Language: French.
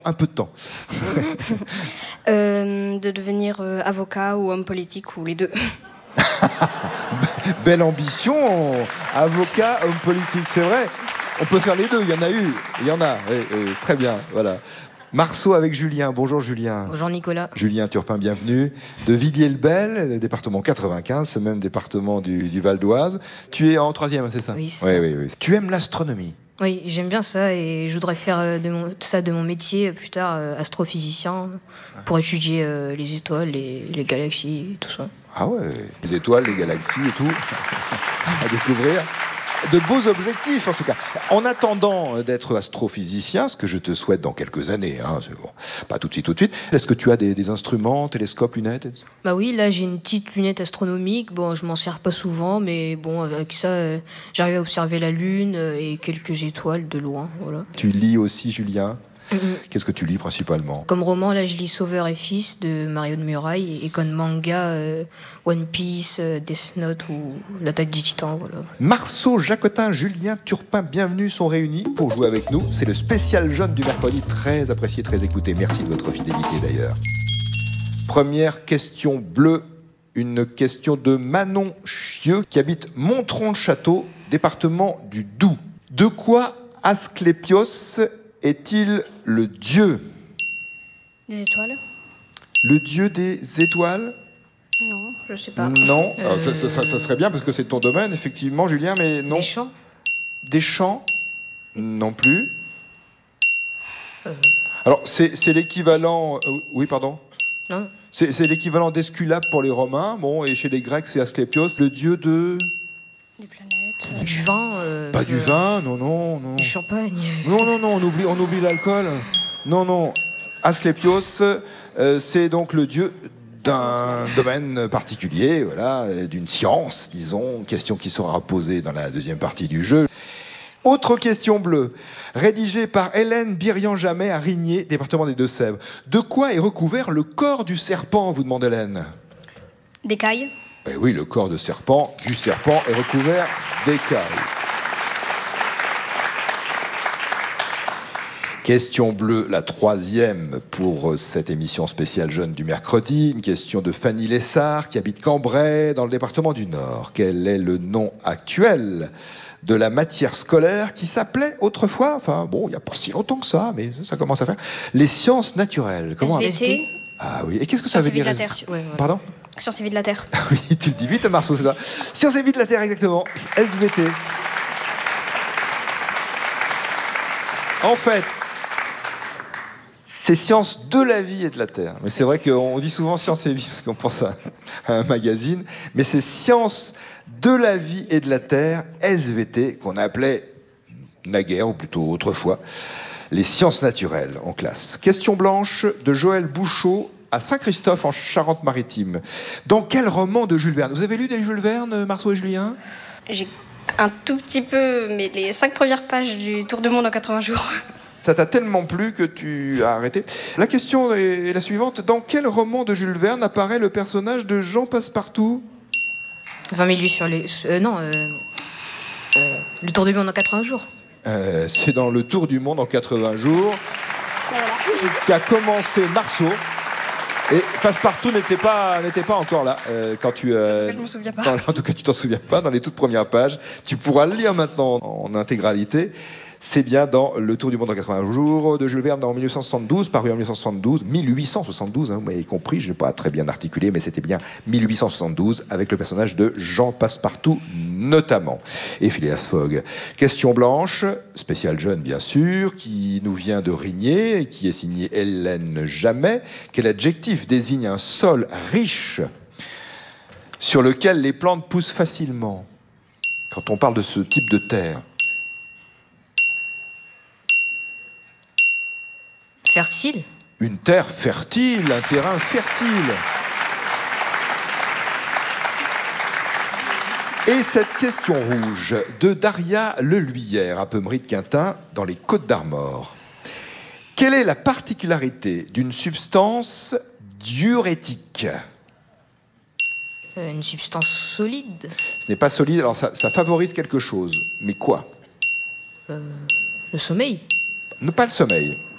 Un peu de temps. De devenir avocat ou homme politique ou les deux. Belle ambition, avocat, homme politique, c'est vrai. On peut faire les deux, il y en a eu, il y en a. Très bien, voilà. Marceau avec Julien. Bonjour Julien. Bonjour Nicolas. Julien Turpin, bienvenue. De Villiers-le-Bel, département 95, ce même département du Val d'Oise. Tu es en troisième, c'est ça? Oui, c'est ça. Oui. Tu aimes l'astronomie? Oui, j'aime bien ça et je voudrais faire de mon métier plus tard, astrophysicien, pour étudier les étoiles, les galaxies, tout ça. Ah ouais, les étoiles, les galaxies et tout, à découvrir. De beaux objectifs, en tout cas. En attendant d'être astrophysicien, ce que je te souhaite dans quelques années, hein, c'est bon, pas tout de suite. Est-ce que tu as des instruments, télescopes, lunettes? Bah oui, là j'ai une petite lunette astronomique. Bon, je m'en sers pas souvent, mais bon, avec ça, j'arrive à observer la Lune et quelques étoiles de loin. Voilà. Tu lis aussi, Julien? Qu'est-ce que tu lis principalement? Comme roman, là je lis Sauveur et Fils de Mario de Muraille, et comme manga, One Piece, Death Note ou L'Attaque des Titans. Voilà. Marceau, Jacotin, Julien Turpin, bienvenue, sont réunis pour jouer avec nous. C'est le spécial jeune du mercredi, très apprécié, très écouté. Merci de votre fidélité d'ailleurs. Première question bleue, une question de Manon Chieux qui habite Montron-Château, département du Doubs. De quoi Asclépios est-il le dieu? Des étoiles? Le dieu des étoiles? Non, je sais pas. Non, ça serait bien parce que c'est ton domaine, effectivement, Julien, mais non. Des champs? Des champs? Non plus. Alors, c'est l'équivalent... oui, pardon? Non. C'est l'équivalent d'Esculape pour les Romains. Bon, et chez les Grecs, c'est Asclépios, le dieu de... Des planètes. Du vin? Pas du vin, non. Du champagne? Non, on oublie l'alcool. Non. Asclépios, c'est donc le dieu d'un domaine particulier, voilà, d'une science, disons, question qui sera posée dans la deuxième partie du jeu. Autre question bleue, rédigée par Hélène Birian-Jamet à Rigné, département des Deux-Sèvres. De quoi est recouvert le corps du serpent, vous demande Hélène? D'écailles? Eh oui, le corps du serpent est recouvert d'écailles. Question bleue, la troisième pour cette émission spéciale Jeunes du mercredi. Une question de Fanny Lessard qui habite Cambrai dans le département du Nord. Quel est le nom actuel de la matière scolaire qui s'appelait autrefois, enfin bon, il n'y a pas si longtemps que ça, mais ça commence à faire, les sciences naturelles. Comment SVT? Ah oui, et qu'est-ce que ça veut dire? Pardon? Sciences et vie de la Terre. Oui, tu le dis vite, Marceau, c'est ça. Sciences et vie de la Terre, exactement. SVT. En fait, c'est sciences de la vie et de la Terre. Mais c'est vrai qu'on dit souvent sciences et vie parce qu'on pense à un magazine. Mais c'est sciences de la vie et de la Terre, SVT, qu'on appelait naguère, ou plutôt autrefois, les sciences naturelles en classe. Question blanche de Joël Bouchot à Saint-Christophe en Charente-Maritime. Dans quel roman de Jules Verne? Vous avez lu des Jules Verne, Marceau et Julien? J'ai un tout petit peu, mais les 5 premières pages du Tour du monde en 80 jours. Ça t'a tellement plu que tu as arrêté. La question est la suivante. Dans quel roman de Jules Verne apparaît le personnage de Jean Passepartout? 20 000 vues sur les... le Tour du monde en 80 jours. C'est dans le Tour du monde en 80 jours qu'a commencé Marceau. Et Passepartout n'était pas encore là quand tu... je m'en souviens pas. En tout cas, tu t'en souviens pas, dans les toutes premières pages. Tu pourras le lire maintenant en intégralité. C'est bien dans Le Tour du monde en 80 jours de Jules Verne en 1972, paru en 1872, hein, vous m'avez compris, je n'ai pas très bien articulé, mais c'était bien 1872, avec le personnage de Jean Passepartout notamment. Et Phileas Fogg. Question blanche, spécial jeune bien sûr, qui nous vient de Rigné, et qui est signé Hélène Jamet. Quel adjectif désigne un sol riche sur lequel les plantes poussent facilement quand on parle de ce type de terre? Fertile? Une terre fertile, un terrain fertile. Et cette question rouge de Daria Leluyère à Pemery-de-Quintin, dans les Côtes-d'Armor. Quelle est la particularité d'une substance diurétique? Une substance solide? Ce n'est pas solide, alors ça favorise quelque chose. Mais quoi? Le sommeil? Pas le sommeil.